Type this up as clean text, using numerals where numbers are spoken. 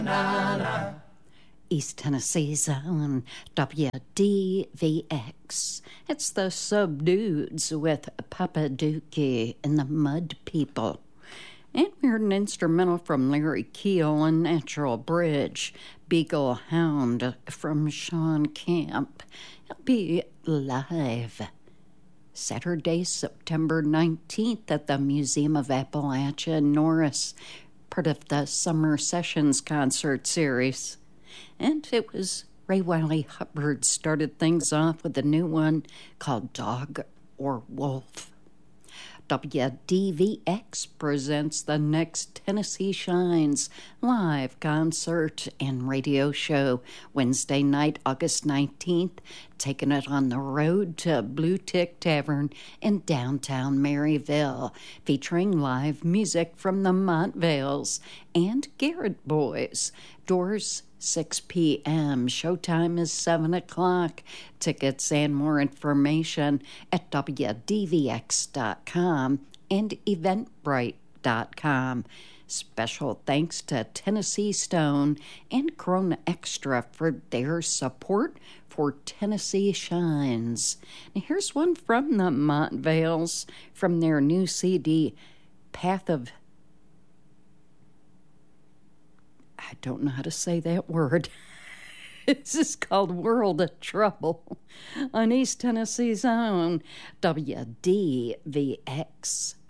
East Tennessee's own WDVX. It's the Subdudes with Papa Dookie and the Mud People. And we heard an instrumental from Larry Keel and Natural Bridge, Beagle Hound from Sean Camp. It'll be live Saturday, September 19th at the Museum of Appalachia in Norris, part of the Summer Sessions concert series. And it was Ray Wiley Hubbard started things off with a new one called Dog or Wolf. WDVX presents the next Tennessee Shines live concert and radio show Wednesday night, August 19th, taking it on the road to Blue Tick Tavern in downtown Maryville, featuring live music from the Montvales and Garrett Boys. Doors 6 p.m. Showtime is 7 o'clock. Tickets and more information at WDVX.com and Eventbrite.com. Special thanks to Tennessee Stone and Corona Extra for their support for Tennessee Shines. Now here's one from the Montvales from their new CD, Path of... I don't know how to say that word. This is called World of Trouble on East Tennessee's own WDVX.